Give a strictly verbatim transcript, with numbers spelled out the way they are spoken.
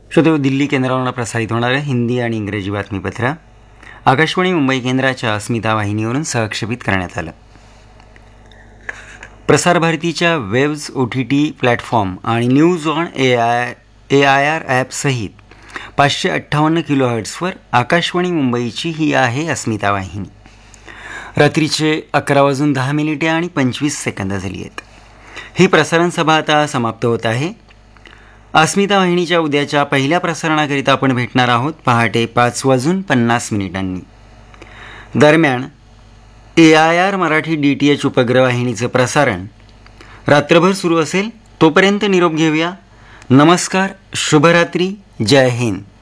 श्रोते, दिल्ली केंद्रावरून प्रसारित होणारं हिंदी आणि इंग्रजी बातमीपत्र आकाशवाणी मुंबई केंद्राच्या अस्मिता वाहिनीवरून सहक्षेपित करण्यात आलं. प्रसारभारतीच्या webs O T T platform आणि news on A I A I R ॲपसहित पाचशे अठ्ठावन्न किलो हर्ट्सवर आकाशवाणी मुंबईची ही आहे अस्मिता वाहिनी. रात्रीचे अकरा वाजून दहा मिनिटे आणि पंचवीस सेकंद झाली आहेत. ही प्रसारण सभा आता समाप्त होत आहे. अस्मिता वाहिनीच्या उद्याच्या पहिल्या प्रसारणाकरिता आपण भेटणार आहोत पहाटे पाच वाजून पन्नास मिनिटांनी. दरम्यान ए I R Marathi D T H उपग्रह वाहिनीचं प्रसारण रात्रभर सुरू असेल. तोपर्यंत निरोप घेऊया. नमस्कार, शुभरात्री, जय हिंद.